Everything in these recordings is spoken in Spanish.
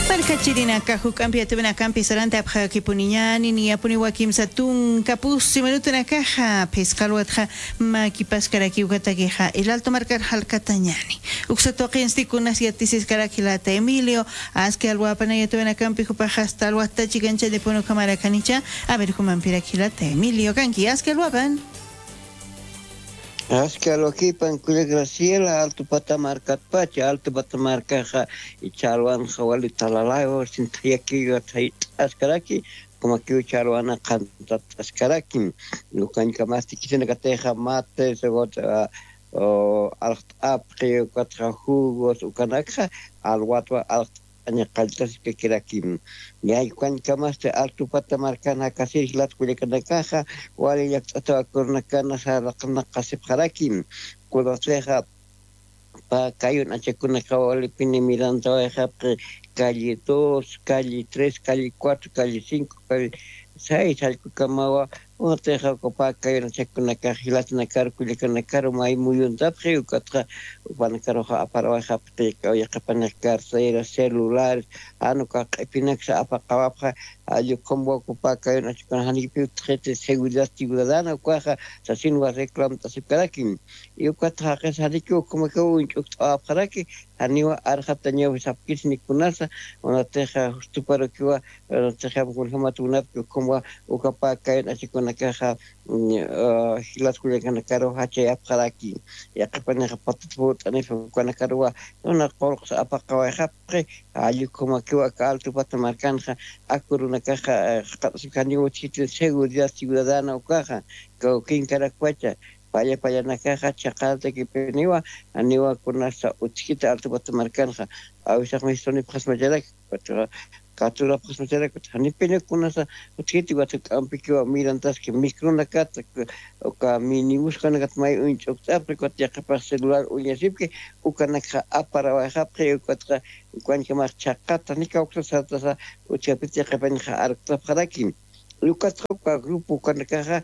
Markachirina kahukampi atubina kampi saranta abha kipuniñani ni apuni wakim satun kapus minuto caja pescalwatja makipaskaraki ukatakeja el alto marcar halkatañani uksatoqi instikunas yatisis karakilata Emilio aske alwapana yatubina kampi hupaja hasta alwata chigancha de pono kamara kanicha a ver humampira kilata Emilio kanki aske alwapan Aska lo kipan kuya Graciela alto patamarkat pacha alto patamarkaja y chalwan hawali talalayo sintayaki gatay askaraki como que chalwana cantat askaraki lo kan kamasti kisena gateja mate segot o alt apri katra jugos ukanakha alwatwa alt anya kaltas que kirakim ya kan kamaste alto patamarkana kasir lat kuya kanakaja wali yak atakorna kana saraqna qasib kharakim kudatleja pa kayun achakuna kawali pini miranda calle 2 calle 3 calle 4 calle 5 calle 6 alku kamawa oteja copa kayun achakuna kahilat nakar kulikana karo mai muyundap kheu katra panakaro aparawa hapte kaya kapanakar saya celular anu ka pinaksa apa kawapha ayo combo copa kayun achakuna hanipi trete seguridad ciudadana kwaja sasin wa reclam tasipkarakim yo katra kesarikyo como que un aparaki aniwa arhatanya sapkis nikunasa onateja justo para que wa teja kulhamatunat como ukapa kayun achakuna caja hilas kulikan karo hache apkaraki ya kapana kapatut anif kana karwa ona qorq apa kawai hapre ayu como que wa alto patamarkan akuruna caja qatsikani uchitil seguridad ciudadana o caja que karakwacha paya na caja chaqalta que peniwa aniwa kunasa uchita alto patamarkan awisa mistoni khasmajalak katura pasmatera hani pene kunasa uchiti wata ampikiwa mirantas que microna kata ka minibus kana kat mai unchok aprikot ya kapas celular unyasipke ukana ka apara wa hapre ukatra kwan kama chakata nika uksata sa uchapiti kapan ka arkta kharakim lukatra ka grupo kana ka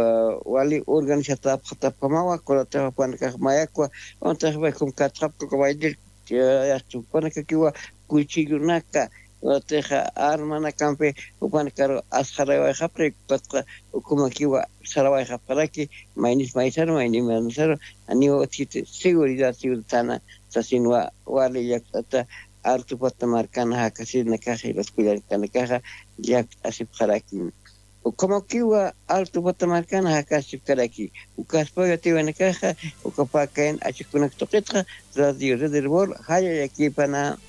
wali organizata khata pamawa kolata pan ka maya kwa onta ba kum katrap ko waidil ya tu pana ka kiwa kuchigunaka teja armana campe upan karo askharawa khapre patra ukuma kiwa sarawa khapraki mainis maisaro mainis mansaro ani otite seguridad ciudadana sasinwa wali yakata artu patamarkana hakasir nakahi los kular kanakaha yak asib kharaki ukuma kiwa artu patamarkana hakasib karaki ukaspo yatiwa nakaha ukapakain achikunak toqitra radio rederbol haya yakipana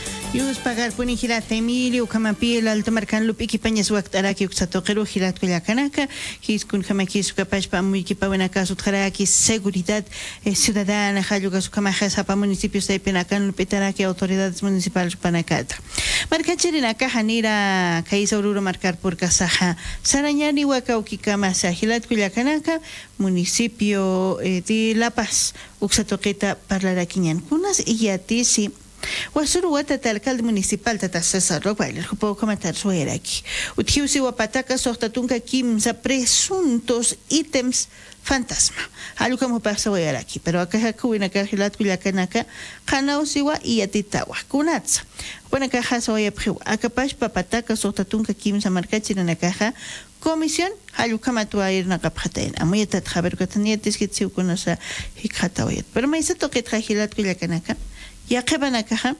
Yus pagar puni hilat Emilio kamapi el alto marcan lupi kipañas waktaraki uksatoqero hilat kuyakanaka hiskun kamaki sukapash pa muy kipawana caso tjaraki seguridad ciudadana hayuga sukamaja sapa municipios de Penacan lupitaraki autoridades municipales panacata marcachirina kahanira kaisa ururo marcar por kasaja sarañani wakauki kamasa hilat kuyakanaka municipio de La Paz uksatoqeta parlarakiñan kunas iyatisi Wasuru wata alcalde municipal tata César Rockweiler puedo comentar su era aquí. Uthiusi wapataka sohtatunka kimsa presuntos ítems fantasma. Algo como pasa hoy aquí, pero acá hakuina kajilat kuyakanaka kanausiwa y atitawa kunatsa. Buena caja soy apju. Acá pash papataka sohtatunka kimsa markachina na caja comisión halukama tuair na kaphatain. Amuyata thaber kataniatis kitsi kunasa hikhatawayat. Pero me hizo toque trajilat kuyakanaka. Ya que van acá,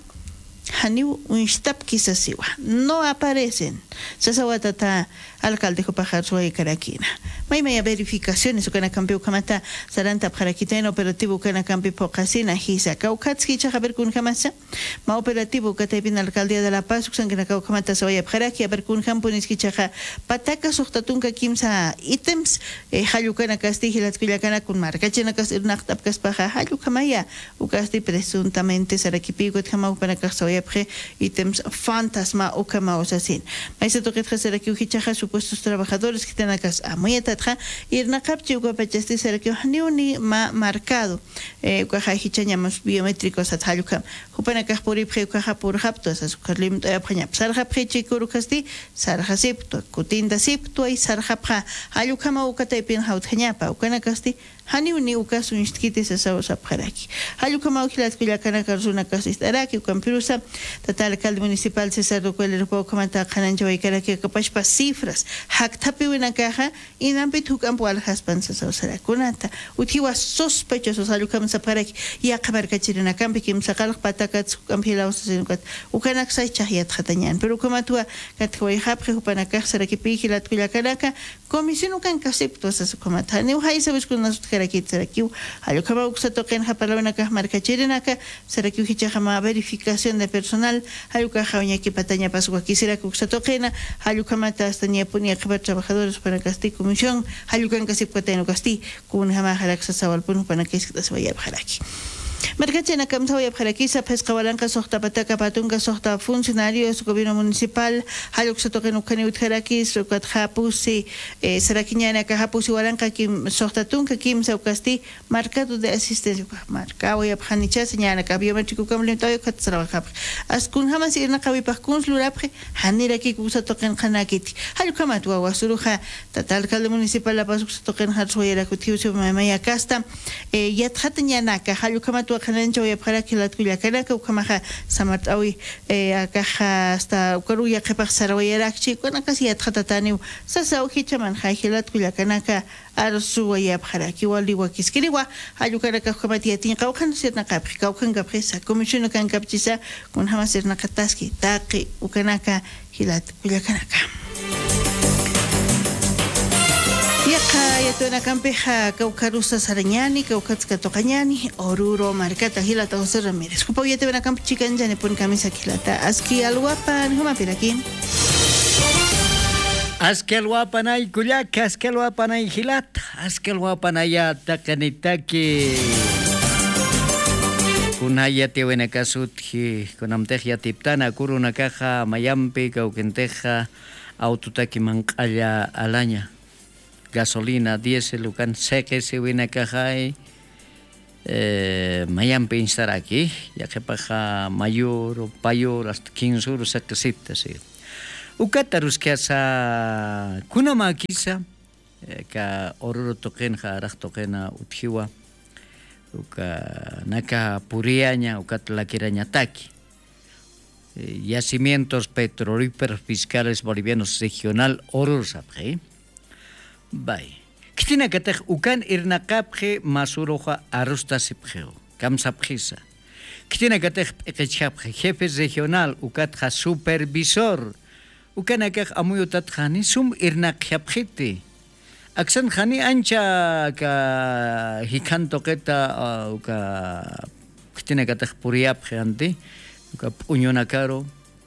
Haniu un stap kisasiwa. No aparecen. Sasawatata alcalde Jopajar Suay Carakina. May verificaciones que na campeón kamata saranta parakita en operativo que na campi pokasina hisa kaukatski chahaber kun kamasa. Ma operativo que te pin alcaldía de La Paz que na kamata Suay Paraki aber kun kampunis kichaha pataka sohtatunka kimsa items hayukana castigi las kuyakana kun marca chena kasir naktap kaspaha hayukamaya ukasti presuntamente sarakipigo tama para kasoya ítems fantasma o camausasin. Maese toquet hacer aquí ujichaja supuestos trabajadores que tienen acá a muy atatja y en la captura guapachasti será que ni ma marcado cuaja hichanyamos biométricos at halukam. Jupana kahpuri pre cuaja por hapto as karlim apanya. Sarja prechi kurukasti sarja sipto kutinda sipto y sarja pra halukama ukata pin haut hanyapa ukana kasti hani uni ukas unishtkite sasawa sapjaraki halu kama ukilat kuyakana karzuna kasistaraki ukampirusa tata alcalde municipal César Ducuel Rupo kamata kanancha waikaraki kapashpa cifras haktapi winakaja inampit hukampo alhaspan sasawa sarakunata utiwa sospechosos halu kama sapjaraki ya kabarkachirina kampi kim sakal patakat kampila usasenukat ukanak sai chahiat khatanyan pero kamatua katkoi hapre hupanakaj saraki pihilat kuyakanaka komisión kan kasipto sa kamata ni hay sabes kun nasut karakit saraki halu kama uksatoken hapalawanakaj markachirinaka saraki hicha kama verificación de personal halu ka hawnya ki patanya pasua kisira uksatokena halu kama tastania punia kabar trabajadores para casti comisión halu kan kasipkateno casti kun hama halaksa sawal pun panakis taswaya bharaki Marcachena Kamtawaya Parakisa, Pescawalanca, Sohta Pataka, Patunga, Sohta, funcionarios, gobierno municipal, Haluxatoken Ukani Utharakis, Rukathapusi, Sarakiñana, Kahapusi, Walanca, Kim, Sohta Tunka, Kim, Saukasti, Marcado de Asistencia, Marcao y Abhanicha, señala, Biométrico Camlentayo, Katsarabahap. Askun Hamas Irna Kavipakuns, Lurapre, Hanira Kikusatoken Hanakiti, Halukamatwa, Wasuruja, Tatalcal Municipal, La Pasuxatoken Hatsuera, Kutius, Maya Casta, Yathatanyanaka, Halukamat kanancho ya para que la tuya kana que ukamaja samartawi akaja hasta ukaruya que pasarawi rakchi kuna kasi athatatani sasa ukichaman hajilat tuya kana ka arsu ya para que wali wakiskiriwa ayukara ka kamati atin kaukan sirna kapri kaukan gapresa comisión kan kapchisa kun hamasirna kataski taqi ukanaka hilat tuya kana ka Yaka yatuna kampeja kaukarusa sarañani kaukatska tokañani oruro marcata hilata José Ramírez kupa yatuna kampichikan jane pun camisa kilata aski alwapan huma pirakin aski alwapan ay kullaka aski alwapan ay hilata aski alwapan ay takanitaki kunaya tiwena kasutji kunamtejya tiptana kuruna caja mayampi kaukenteja autotaki manqalla alaña gasolina, diésel, ukan seque se viene cajay mayampi instar aquí, ya que paja mayor o payor hasta 15 euros a casita, sí. Ukatarus que asa kunama kisa ka oruro token jaraj tokena utjiwa uka naka puriaña ukatla kiraña taki. Yacimientos petrolíferos fiscales bolivianos regional oruro sapre. Bai. Kitina katej ukan irnaqapje masuroja arusta sipjeo. Kamsapjisa. Kitina katej ekechapje jefe regional ukatja supervisor. Ukan akaj amuyutat khani sum irnaqapjete. Aksan khani ancha ka hikanto keta uka kitina katej puriapje ante uka puñona caro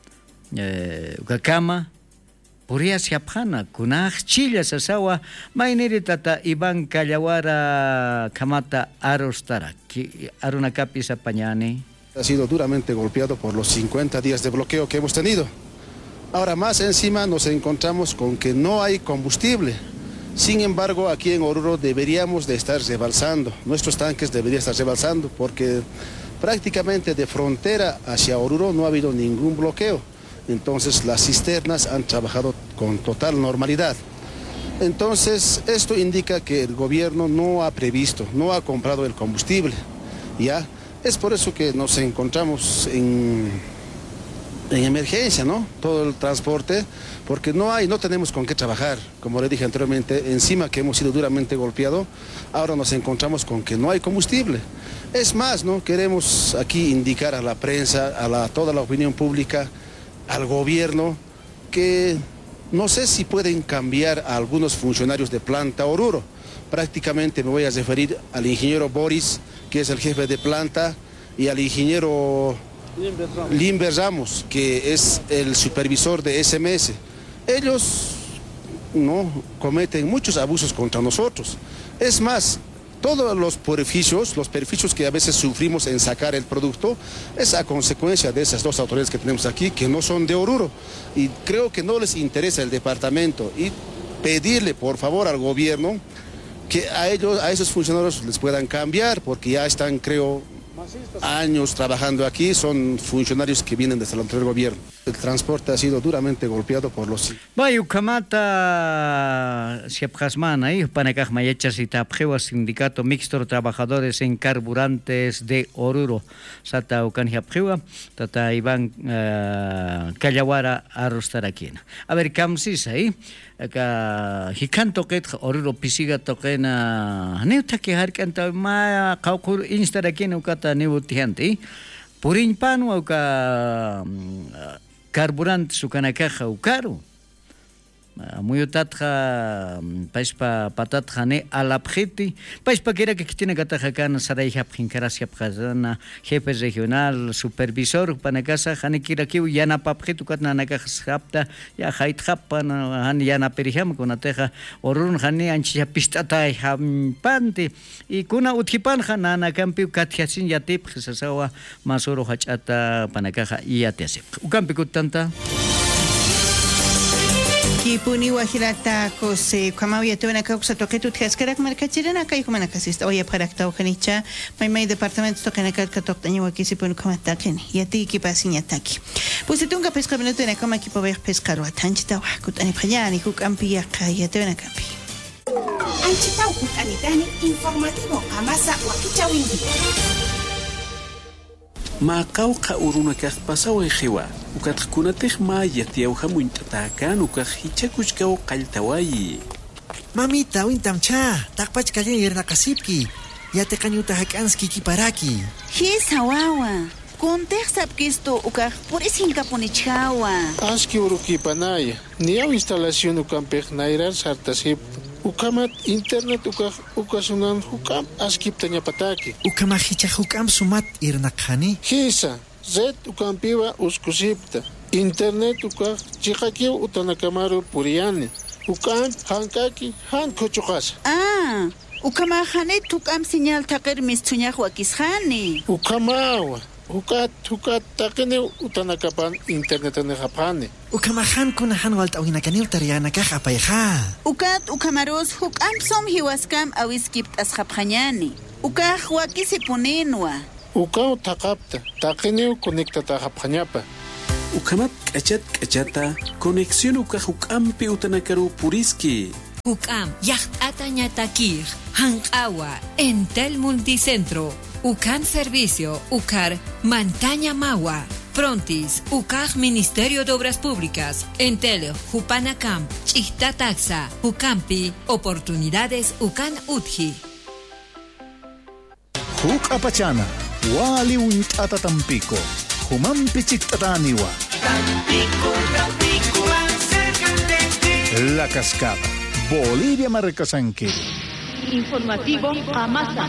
uka kama Puria siapjana, kunaj chilla sasawa, mainiri tata Iván Callawara Kamata Arostara, Arunakapi Sapañani. Ha sido duramente golpeado por los 50 días de bloqueo que hemos tenido. Ahora más encima nos encontramos con que no hay combustible. Sin embargo, aquí en Oruro deberíamos de estar rebalsando, nuestros tanques deberían estar rebalsando porque prácticamente de frontera hacia Oruro no ha habido ningún bloqueo. Entonces las cisternas han trabajado con total normalidad. Entonces esto indica que el gobierno no ha previsto, no ha comprado el combustible. ¿Ya? Es por eso que nos encontramos en emergencia, ¿no? Todo el transporte, porque no tenemos con qué trabajar. Como le dije anteriormente, encima que hemos sido duramente golpeados, ahora nos encontramos con que no hay combustible. Es más, ¿no? Queremos aquí indicar a la prensa, a toda la opinión pública, al gobierno, que no sé si pueden cambiar a algunos funcionarios de planta Oruro. Prácticamente me voy a referir al ingeniero Boris, que es el jefe de planta, y al ingeniero Limber Ramos, que es el supervisor de SMS. Ellos no cometen muchos abusos contra nosotros. Es más, todos los perjuicios que a veces sufrimos en sacar el producto es a consecuencia de esas dos autoridades que tenemos aquí, que no son de Oruro. Y creo que no les interesa el departamento. Y pedirle, por favor, al gobierno que a esos funcionarios les puedan cambiar, porque ya están, creo, Años trabajando aquí, son funcionarios que vienen desde el anterior gobierno. El transporte ha sido duramente golpeado por los... Bayu kamata siapjasman ahí panekaj mayechas y tapjewa sindicato mixto de trabajadores en carburantes de Oruro. Sata ukan japjewa tata Iván Callawara Arrostaraquina. A ver, camsis ahí. Ka hikan toket Oruro pisiga tokena neuta que harkanta ma kaukur instaraquina ukata neutihanti. Purin panu uka carburante sukanakaja ukaru. Muyutatja paispa patatja ne alapjeti paispa kera que tiene katajakan saray japjinkaras japjazana jefe regional supervisor panakasa hanikira kiu yana papjetu katna nakajapta ya hait japan han yana periham kunateja orun hani anchi pistata hampante y kuna uthipan hanana kampi katjasin yatip sasawa masoro hachata panakaja iatesip ukampi kutanta Kipuni wahirata kose kama ya tuena kausa toketu tkaskarak markachirana kai kuma nakasista oya parakta okanicha mai departamento tokenakal katoktaña wakisi pun kama taken yati kipasinya taki pusitunga pesca minuto na kama kipover pescaro atanchita wakut ani phayani huk ampia kaya tuena kapi anchita huk anitani informativo amasa wakichawindi ما قوقع أورونا كخ بسوي خوا وكتكون تخ ما يتيو خمون تتاكان وكخ هيتشكوش كو قلتواي Mamita, wintamcha, takpach kalyan yerna kasipki. Yate kanyuta hakanski kiparaki. Hisa wawa. Kontech sapkisto ukaj puris hinkapunichawa. Aski uruki panaya. Niaw instalación ukampech nairar sartasip. Ukamat internet ukasunan hukam askip tanya pataki. Ukamahicha hukam sumat irnakhani. Hisa, zet ukampiwa uskusipta. Internet ukaj chikakiw utanakamaru puriani. Ukam hankaki han kochukas. Ah, ukamahane tukam señal takir mistuñaj wakishani. Ukamawa. Hukat takene utanakapan internet ane japane. Ukamahan kunahan walt awinakaniw tariana kah apayha. Ukat ukamaros hukam som hiwaskam awiskipt asjapjanyani. Ukaj wakisipunenwa. Ukaw takapta. Takene konektata japanyapa. Ukamat kachata conexión ukajuk'ampi utanakaru puriski. Ukam yacht'ata ñatakij hanq'awa Entel Multicentro Ukan Servicio Ukar Mantaña Mawa Frontis Ukaj Ministerio de Obras Públicas Entel Jupanacam Chihta Taxa Ukampi Oportunidades Ukan Utji Huk Apachana Wali Untata Tampico Humampi Chictataniwa Tampico más cerca de ti La Cascada Bolivia Marcasanque. Informativo Amasa.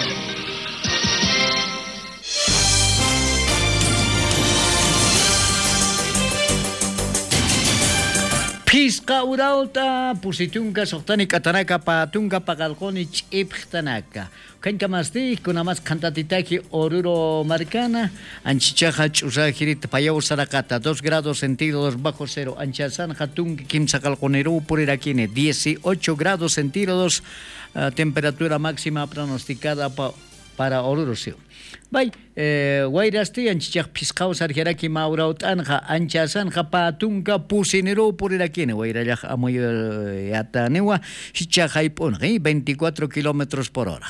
Pisca urauta pusitunga sohtani katanaka patunga pagalconi chiptanaka. Kanka masti kuna mas cantatitaki Oruro Marcana anchichaja chusajirit payaw sarakata 2 grados centígrados bajo cero anchasan hatung kimsakalconero por irakine 18 grados centígrados temperatura máxima pronosticada para Oruro. Bai, guairasti anchichaj piscaus arjeraki mauraut anja anchasan japatunga pusinero por irakine guairajaj amoy yatanewa hichajaipon 24 kilómetros por hora.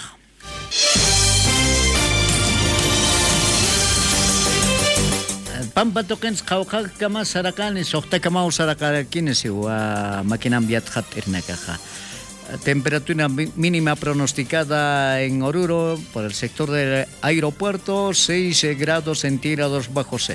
Pampa tokens qawqa kama sarakani soqta kama sarakakini siwa makinam viatjat irnakaja. Temperatura mínima pronosticada en Oruro por el sector del aeropuerto 6 grados centígrados bajo cero.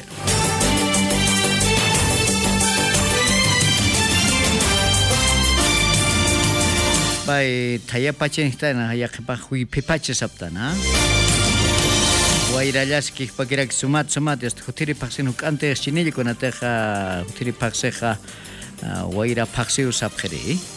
Bai tayapachen estana yaqipa hui pipache saptana. Guairallaski pakirak sumat este hutiri paksin hukante chinilli konateja hutiri pakseja guaira pakseu sapjeri.